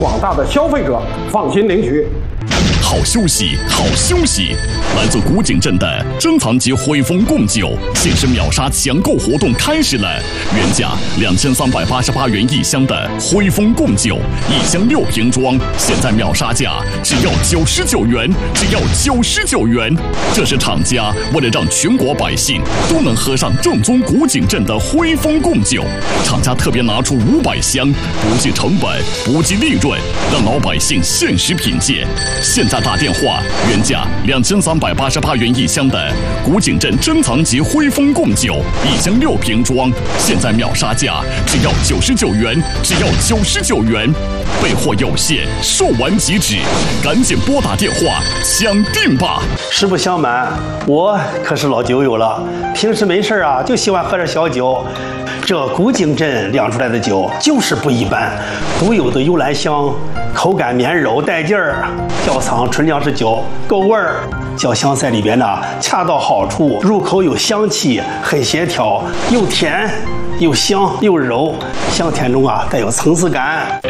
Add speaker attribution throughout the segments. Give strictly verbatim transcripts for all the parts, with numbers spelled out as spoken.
Speaker 1: 广大的消费者放心领取。
Speaker 2: 好休息，好休息！来自古井镇的珍藏级汇丰贡酒限时秒杀抢购活动开始了，原价两千三百八十八元一箱的汇丰贡酒，一箱六瓶装，现在秒杀价只要九十九元，只要九十九元。这是厂家为了让全国百姓都能喝上正宗古井镇的汇丰贡酒，厂家特别拿出五百箱，不计成本，不计利润，让老百姓限时品鉴。现在打电话，原价两千三百八十八元一箱的古井镇珍藏级汇丰贡酒，一箱六瓶装，现在秒杀价只要九十九元，只要九十九元。备货有限，售完即止，赶紧拨打电话抢订吧！
Speaker 3: 实不相瞒，我可是老酒友了，平时没事啊就喜欢喝点小酒。这古井镇酿出来的酒就是不一般，独有的幽兰香，口感绵柔带劲儿，窖藏纯粮食酒，够味儿。酱香在里边呢，恰到好处，入口有香气，很协调，又甜又香又柔，香甜中啊带有层次感。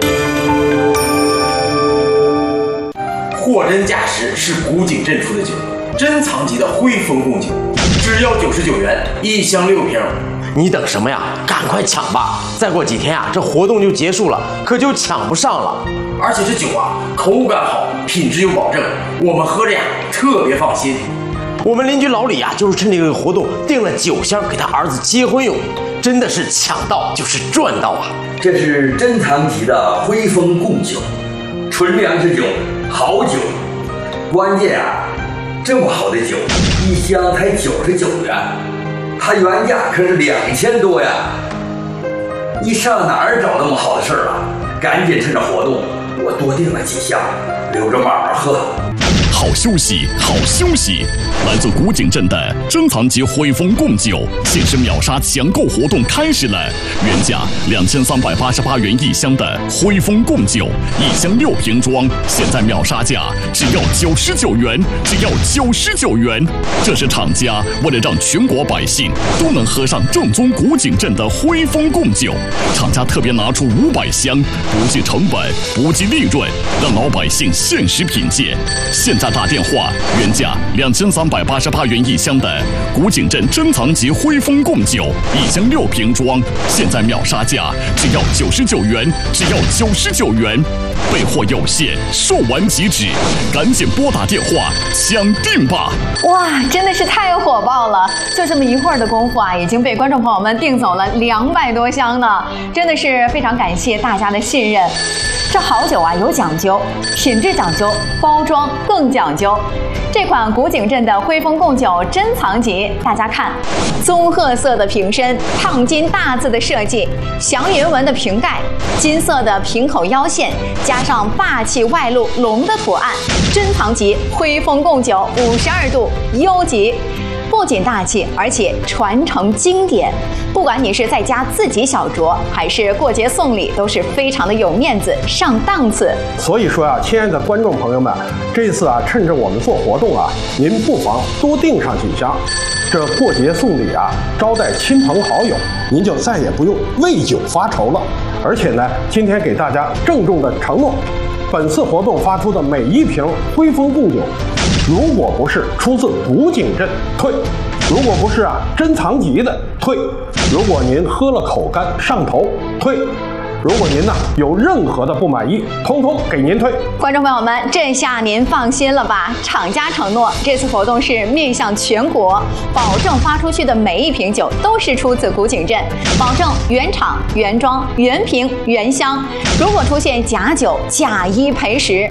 Speaker 4: 货真价实是古井镇出的酒，珍藏级的汇丰贡酒，只要九十九元一箱六瓶。
Speaker 5: 你等什么呀？赶快抢吧！再过几天啊，这活动就结束了，可就抢不上了。
Speaker 4: 而且这酒啊，口感好，品质有保证，我们喝着呀特别放心。
Speaker 5: 我们邻居老李呀、啊，就是趁这个活动订了九箱给他儿子结婚用，真的是抢到就是赚到啊！
Speaker 6: 这是珍藏级的汇丰贡酒，纯粮食酒，好酒。关键啊，这么好的酒，一箱才九十九元。它原价可是两千多呀！你上哪儿找那么好的事儿啊？赶紧趁着活动，我多订了几箱，留着慢慢喝。
Speaker 2: 好休息，好休息！来自古井镇的珍藏级汇丰贡酒限时秒杀抢购活动开始了，原价两千三百八十八元一箱的汇丰贡酒，一箱六瓶装，现在秒杀价只要九十九元，只要九十九元。这是厂家为了让全国百姓都能喝上正宗古井镇的汇丰贡酒，厂家特别拿出五百箱，不计成本，不计利润，让老百姓限时品鉴。现在打电话，原价两千三百八十八元一箱的古井镇珍藏级汇丰贡酒，一箱六瓶装，现在秒杀价只要九十九元，只要九十九元。备货有限，售完即止，赶紧拨打电话抢订吧！
Speaker 7: 哇，真的是太火爆了！就这么一会儿的功夫啊，已经被观众朋友们订走了两百多箱呢，真的是非常感谢大家的信任。这好酒啊有讲究，品质讲究，包装更讲究。这款古井镇的汇丰贡酒珍藏级，大家看，棕褐色的瓶身，烫金大字的设计，祥云纹的瓶盖，金色的瓶口腰线，加上霸气外露龙的图案，珍藏级汇丰贡酒五十二度优级。不仅大气，而且传承经典。不管你是在家自己小酌，还是过节送礼，都是非常的有面子、上档次。
Speaker 1: 所以说啊，亲爱的观众朋友们，这次啊，趁着我们做活动啊，您不妨多订上几箱。这过节送礼啊，招待亲朋好友，您就再也不用为酒发愁了。而且呢，今天给大家郑重的承诺，本次活动发出的每一瓶汇丰贡酒，如果不是出自古井镇，退；如果不是啊珍藏级的，退；如果您喝了口干上头，退；如果您呢有任何的不满意，通通给您退。
Speaker 7: 观众朋友们，这下您放心了吧？厂家承诺，这次活动是面向全国，保证发出去的每一瓶酒都是出自古井镇，保证原厂、原装、原瓶、原箱。如果出现假酒，假一赔十。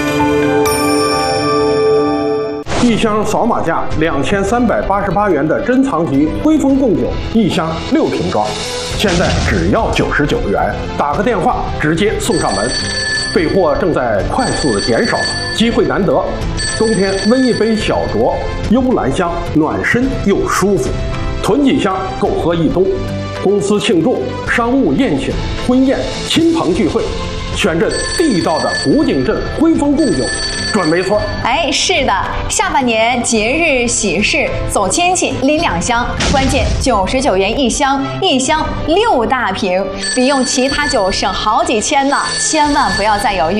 Speaker 1: 一箱扫码价两千三百八十八元的珍藏级汇丰贡酒，一箱六瓶装，现在只要九十九元，打个电话直接送上门。备货正在快速的减少，机会难得，冬天温一杯小酌，幽兰香，暖身又舒服，囤几箱够喝一冬。公司庆祝、商务宴请、婚宴、亲朋聚会，选这地道的古井镇汇丰贡酒，准没错。
Speaker 7: 哎，是的，下半年节日喜事走亲戚拎两箱，关键九十九元一箱，一箱六大瓶，比用其他酒省好几千呢，千万不要再犹豫。